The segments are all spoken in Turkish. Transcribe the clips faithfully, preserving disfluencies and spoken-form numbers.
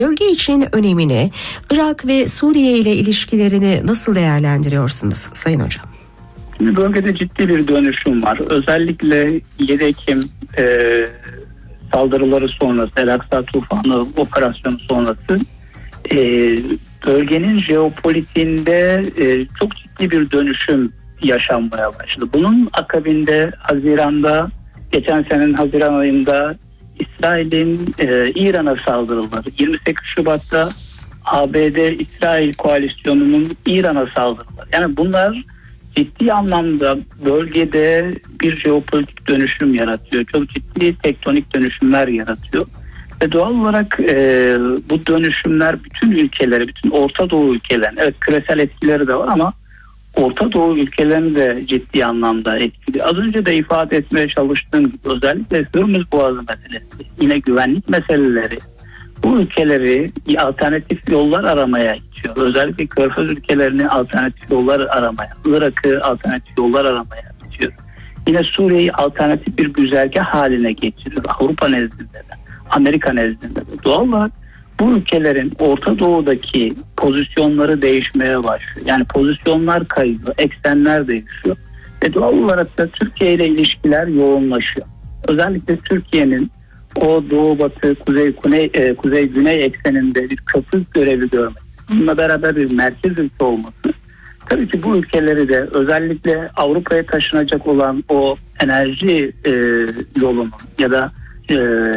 Bölge için önemini, Irak ve Suriye ile ilişkilerini nasıl değerlendiriyorsunuz Sayın Hocam? Şimdi bölgede ciddi bir dönüşüm var. Özellikle yedi Ekim e, saldırıları sonrası, El Aksa Tufanı operasyonu sonrası e, bölgenin jeopolitiğinde e, çok ciddi bir dönüşüm yaşanmaya başladı. Bunun akabinde Haziran'da, geçen senenin Haziran ayında İsrail'in e, İran'a saldırıları, yirmi sekiz Şubat'ta A B D-İsrail koalisyonunun İran'a saldırıları. Yani bunlar ciddi anlamda bölgede bir jeopolitik dönüşüm yaratıyor. Çok ciddi tektonik dönüşümler yaratıyor. Ve doğal olarak e, bu dönüşümler bütün ülkeleri, bütün Orta Doğu ülkeleri, evet küresel etkileri de var ama Orta Doğu ülkelerini de ciddi anlamda etkiliyor. Az önce de ifade etmeye çalıştığım gibi özellikle Hürmüz Boğazı meselesi, yine güvenlik meseleleri bu ülkeleri alternatif yollar aramaya itiyor. Özellikle Körfez ülkelerini alternatif yollar aramaya, Irak'ı alternatif yollar aramaya itiyor. Yine Suriye'yi alternatif bir güzergah haline getiriyor. Avrupa nezdinde de, Amerika nezdinde de. Doğal olarak bu ülkelerin Orta Doğu'daki pozisyonları değişmeye başlıyor. Yani pozisyonlar kayıyor, eksenler değişiyor. Ve doğal olarak da Türkiye ile ilişkiler yoğunlaşıyor. Özellikle Türkiye'nin o Doğu Batı, Kuzey Güney, e, Kuzey Güney ekseninde bir köprü görevi görmesi, bununla beraber bir merkez ülke olması, tabii ki bu ülkeleri de özellikle Avrupa'ya taşınacak olan o enerji e, yolunun ya da e,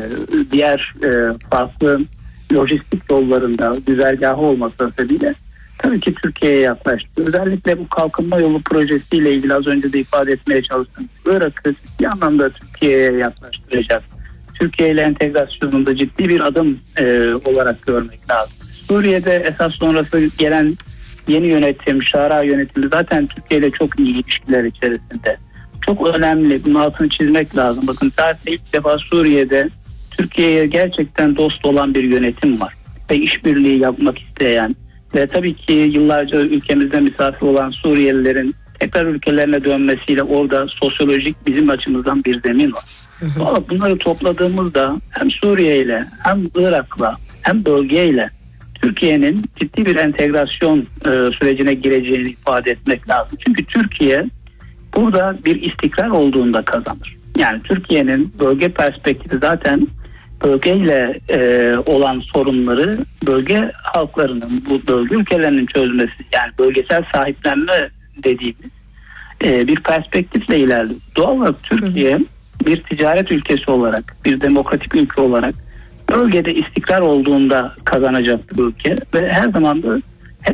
diğer e, farklı lojistik yollarında güzergahı olması sebebiyle tabii ki Türkiye'ye yaklaştı. Özellikle bu kalkınma yolu projesiyle ilgili az önce de ifade etmeye çalıştım. Irak'ı ciddi anlamda Türkiye'ye yaklaştıracak. Türkiye ile entegrasyonunda ciddi bir adım e, olarak görmek lazım. Suriye'de esas sonrası gelen yeni yönetim, Şara yönetimi zaten Türkiye ile çok iyi ilişkiler içerisinde. Çok önemli. Bunun altını çizmek lazım. Bakın tarihte ilk defa Suriye'de Türkiye'ye gerçekten dost olan bir yönetim var. Ve işbirliği yapmak isteyen ve tabii ki yıllarca ülkemizde misafir olan Suriyelilerin tekrar ülkelerine dönmesiyle orada sosyolojik bizim açımızdan bir zemin var. Hı hı. Bunları topladığımızda hem Suriye ile hem Irak'la hem bölgeyle Türkiye'nin ciddi bir entegrasyon e, sürecine gireceğini ifade etmek lazım. Çünkü Türkiye burada bir istikrar olduğunda kazanır. Yani Türkiye'nin bölge perspektifi zaten bölgeyle e, olan sorunları bölge halklarının, bu bölge ülkelerinin çözmesi, yani bölgesel sahiplenme dediğimiz e, bir perspektifle ilerliyor. Doğal olarak Türkiye bir ticaret ülkesi olarak, bir demokratik ülke olarak bölgede istikrar olduğunda kazanacaktır bu ülke ve her zaman da